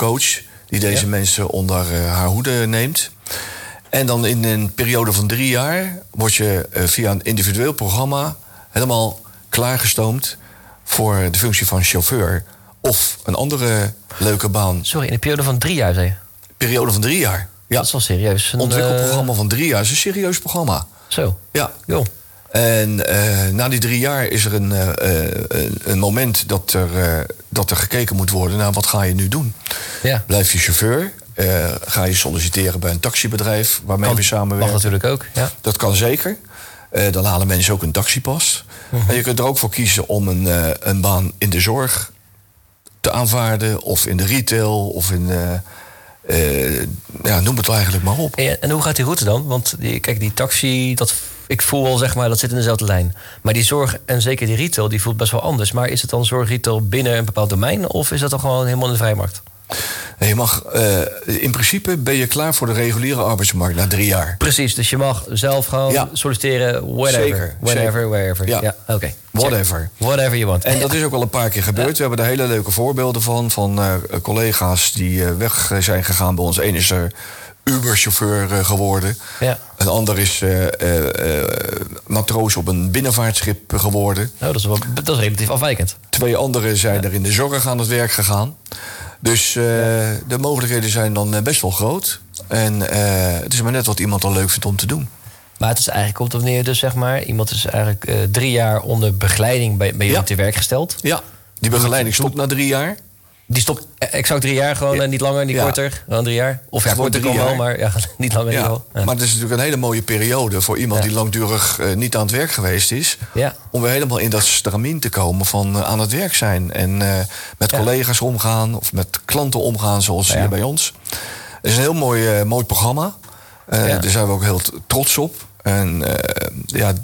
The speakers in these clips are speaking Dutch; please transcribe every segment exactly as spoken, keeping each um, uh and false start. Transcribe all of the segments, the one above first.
coach die deze ja. mensen onder uh, haar hoede neemt. En dan in een periode van drie jaar word je uh, via een individueel programma helemaal klaargestoomd voor de functie van chauffeur of een andere leuke baan. Sorry, in een periode van drie jaar, zei je? Periode van drie jaar. Ja. Dat is wel serieus. Een ontwikkelprogramma van drie jaar is een serieus programma. Zo. Ja. Jo. En uh, na die drie jaar is er een, uh, een moment dat er, uh, dat er gekeken moet worden naar wat ga je nu doen. Ja. Blijf je chauffeur? Uh, ga je solliciteren bij een taxibedrijf waarmee kan, we samenwerken? Mag natuurlijk ook, ja. Dat kan zeker. Uh, dan halen mensen ook een taxipas. Uh-huh. En je kunt er ook voor kiezen om een, uh, een baan in de zorg te aanvaarden, of in de retail, of in... Uh, Uh, ja, noem het eigenlijk maar op. En, en hoe gaat die route dan? Want die, kijk, die taxi, dat, ik voel al, zeg maar, dat zit in dezelfde lijn. Maar die zorg en zeker die retail, die voelt best wel anders. Maar is het dan zorg retail binnen een bepaald domein, of is dat dan gewoon helemaal in de vrijmarkt? Nee, je mag, uh, in principe ben je klaar voor de reguliere arbeidsmarkt na drie jaar. Precies, dus je mag zelf gewoon ja. solliciteren, whatever. Zeker, whenever, zeker. wherever. Ja, ja oké. Okay. Whatever. Whatever you want. En dat is ook al een paar keer gebeurd. Ja. We hebben er hele leuke voorbeelden van. Van uh, collega's die uh, weg zijn gegaan bij ons. Eén is er Uber-chauffeur uh, geworden. Ja. Een ander is uh, uh, uh, matroos op een binnenvaartschip geworden. Nou, dat is, wel, dat is relatief afwijkend. Twee anderen zijn ja. er in de zorg aan het werk gegaan. Dus uh, ja. de mogelijkheden zijn dan best wel groot. En uh, het is maar net wat iemand dan leuk vindt om te doen. Maar het is eigenlijk op wanneer je dus, zeg maar, iemand is eigenlijk uh, drie jaar onder begeleiding bij, bij jullie ja. te werk gesteld. Ja, die begeleiding stopt na drie jaar. Die stopt exact drie jaar, gewoon ja. niet langer, niet ja. korter. Gewoon drie jaar. Of ja, korter kan wel, maar ja, niet langer. Ja. Niet wel. Ja. Maar het is natuurlijk een hele mooie periode voor iemand ja. die langdurig uh, niet aan het werk geweest is. Ja. Om weer helemaal in dat stramien te komen van uh, aan het werk zijn. En uh, met ja. collega's omgaan of met klanten omgaan zoals ja. hier bij ons. Het is een heel mooi, uh, mooi programma. Uh, ja. Daar zijn we ook heel t- trots op. En uh, ja,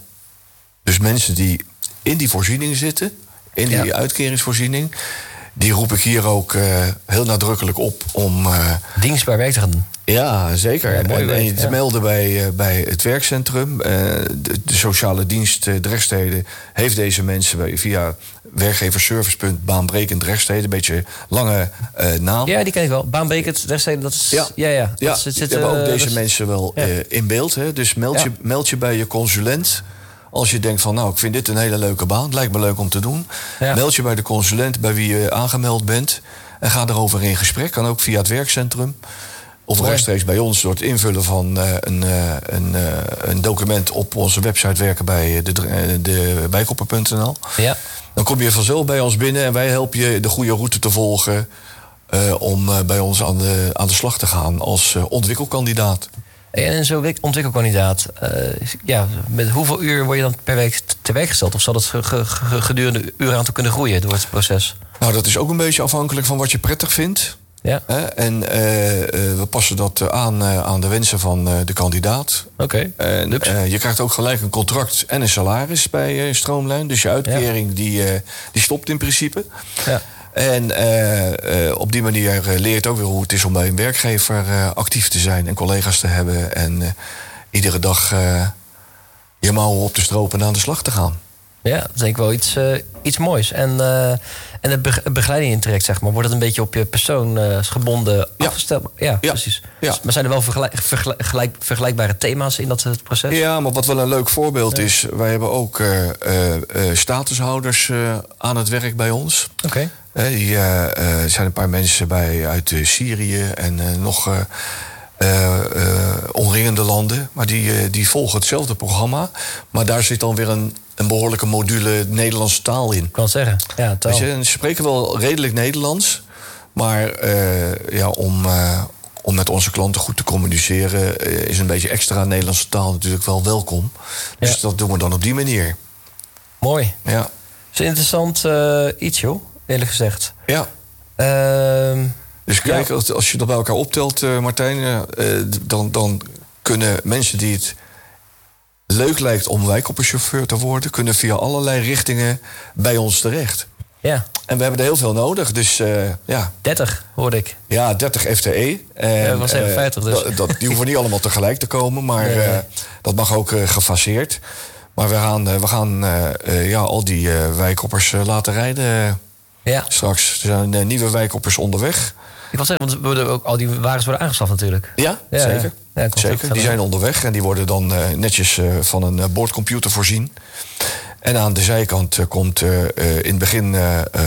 dus mensen die in die voorziening zitten, in die ja. uitkeringsvoorziening, die roep ik hier ook uh, heel nadrukkelijk op om Uh, dienstbaar werk te gaan doen. Ja, zeker. Ja, en, en je te ja. melden bij, uh, bij het werkcentrum. Uh, de, de sociale dienst uh, Drechtstede heeft deze mensen bij, via werkgeversservicepunt Baanbrekend Drechtstede. Een beetje lange uh, naam. Ja, die ken ik wel. Baanbrekend Drechtstede, dat is... Ja, ja, ja. ja. Dat, We zit, hebben ook uh, deze dat mensen wel ja. uh, in beeld. Hè. Dus meld, ja. je, meld je bij je consulent. Als je denkt van, nou, ik vind dit een hele leuke baan. Het lijkt me leuk om te doen. Ja. Meld je bij de consulent bij wie je aangemeld bent. En ga erover in gesprek. Kan ook via het werkcentrum. Of rechtstreeks bij ons door het invullen van uh, een, uh, een, uh, een document op onze website werken bij de, de bijkopper punt n l. Ja. Dan kom je vanzelf bij ons binnen en wij helpen je de goede route te volgen uh, om uh, bij ons aan de, aan de slag te gaan als uh, ontwikkelkandidaat. En zo'n ontwikkelkandidaat, uh, ja, met hoeveel uur word je dan per week te werk gesteld? Of zal dat gedurende uren aan toe kunnen groeien door het proces? Nou, dat is ook een beetje afhankelijk van wat je prettig vindt. Ja. En uh, uh, we passen dat aan uh, aan de wensen van uh, de kandidaat. Oké. Okay. Uh, je krijgt ook gelijk een contract en een salaris bij uh, Stroomlijn. Dus je uitkering ja. die, uh, die stopt in principe. Ja. En uh, uh, op die manier uh, leert ook weer hoe het is om bij een werkgever uh, actief te zijn en collega's te hebben. En uh, iedere dag uh, je mouwen op te stropen en aan de slag te gaan. Ja, dat is denk ik wel iets, uh, iets moois. En, uh, en de be- begeleiding in traject, zeg maar, wordt het een beetje op je persoon uh, gebonden ja. afgesteld? Ja, ja. precies. Ja. Maar zijn er wel vergelijk, vergelijk, vergelijk, vergelijkbare thema's in dat proces? Ja, maar wat wel een leuk voorbeeld ja. is, wij hebben ook uh, uh, uh, statushouders uh, aan het werk bij ons. Oké. Okay. Uh, uh, er zijn een paar mensen bij uit uh, Syrië en uh, nog Uh, Uh, uh, omringende landen. Maar die, uh, die volgen hetzelfde programma. Maar daar zit dan weer een, een behoorlijke module Nederlandse taal in. Ik kan het zeggen, ja, taal. Dus, uh, ze spreken wel redelijk Nederlands. Maar uh, ja, om, uh, om met onze klanten goed te communiceren Uh, is een beetje extra Nederlandse taal natuurlijk wel welkom. Dus ja. dat doen we dan op die manier. Mooi. Ja. Dat is een interessant uh, iets, joh, eerlijk gezegd. Ja. Uh, Dus kijk, ja. als, als je dat bij elkaar optelt, uh, Martijn, uh, dan, dan kunnen mensen die het leuk lijkt om wijkopperchauffeur te worden, kunnen via allerlei richtingen bij ons terecht. Ja. En we hebben er heel veel nodig, dus uh, ja. dertig, hoorde ik. Ja, dertig F T E. En, ja, dat was even vijftig dus. Uh, dat, die hoeven niet allemaal tegelijk te komen, maar nee, nee. Uh, dat mag ook uh, gefaseerd. Maar we gaan, uh, we gaan uh, uh, ja, al die uh, wijkoppers uh, laten rijden uh, ja. straks. Er zijn uh, nieuwe wijkoppers onderweg. Ik wil zeggen, want worden ook, al die wagens worden aangeschaft natuurlijk. Ja, ja zeker. Ja, zeker. Die zijn onderweg en die worden dan uh, netjes uh, van een uh, boordcomputer voorzien. En aan de zijkant uh, komt uh, uh, in het begin uh, uh,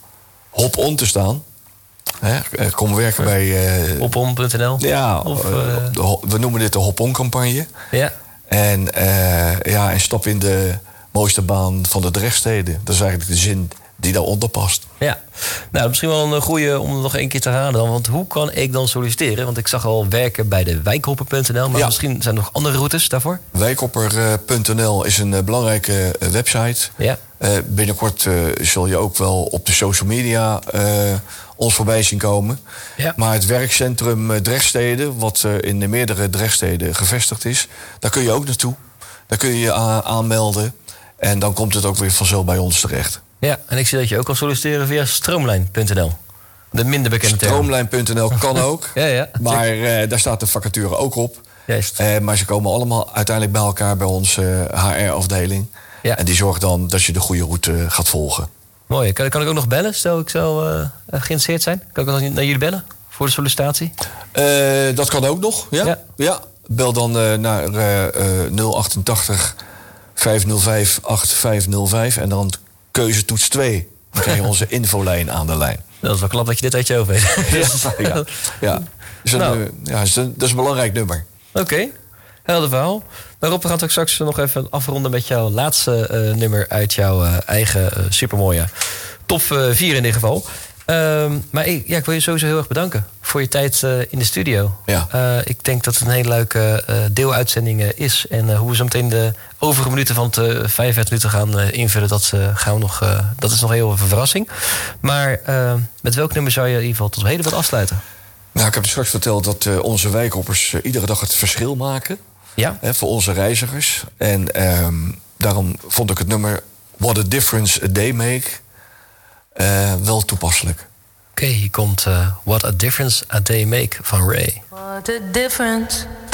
hop-on te staan. Hè? Uh, kom werken bij... Uh, hop-on punt n l? Ja, uh, uh, de, we noemen dit de hop-on-campagne. Ja. En, uh, ja, en stap in de mooiste baan van de Drechtsteden. Dat is eigenlijk de zin die daaronder past. Ja, nou, misschien wel een goede om nog één keer te raden dan. Want hoe kan ik dan solliciteren? Want ik zag al werken bij de wijkhopper punt n l. Maar ja. misschien zijn er nog andere routes daarvoor? wijkhopper punt n l is een uh, belangrijke uh, website. Ja. Uh, binnenkort uh, zul je ook wel op de social media uh, ons voorbij zien komen. Ja. Maar het werkcentrum uh, Drechtsteden, wat uh, in de meerdere Drechtsteden gevestigd is, daar kun je ook naartoe. Daar kun je je a- aanmelden. En dan komt het ook weer vanzelf bij ons terecht. Ja, en ik zie dat je ook kan solliciteren via stroomlijn punt n l. De minder bekende term. stroomlijn punt n l kan ook. ja, ja, maar uh, daar staat de vacature ook op. Juist. Uh, maar ze komen allemaal uiteindelijk bij elkaar bij onze uh, H R-afdeling. Ja. En die zorgt dan dat je de goede route uh, gaat volgen. Mooi. Kan, kan ik ook nog bellen, stel ik zou uh, geïnteresseerd zijn? Kan ik dan naar jullie bellen voor de sollicitatie? Uh, dat kan ook nog, ja. ja. ja. Bel dan uh, naar uh, uh, nul achtentachtig vijf nul vijf acht vijf nul vijf en dan keuze toets twee. Dan krijg je onze infolijn aan de lijn. Dat is wel knap dat je dit uit je hoofd weet. ja, ja, ja. Is een, nou. uh, ja is een, dat is een belangrijk nummer. Oké, okay. Helder verhaal. Maar Rob, we gaan het ook straks nog even afronden met jouw laatste uh, nummer uit jouw uh, eigen uh, supermooie top uh, vier in dit geval. Um, maar ik, ja, ik wil je sowieso heel erg bedanken voor je tijd uh, in de studio. Ja. Uh, ik denk dat het een hele leuke uh, deeluitzending uh, is. En uh, hoe we zo meteen de overige minuten van het uh, vijfenveertig minuten gaan uh, invullen, dat, uh, gaan we nog, uh, dat is nog heel even een verrassing. Maar uh, met welk nummer zou je in ieder geval tot op heden wat afsluiten? Nou, ik heb je straks verteld dat uh, onze wijkhoppers uh, iedere dag het verschil maken. Ja. Hè, voor onze reizigers. En um, daarom vond ik het nummer What a Difference a Day Make uh, wel toepasselijk. Oké, okay, hier komt uh, What a Difference a Day Make van Ray. What a difference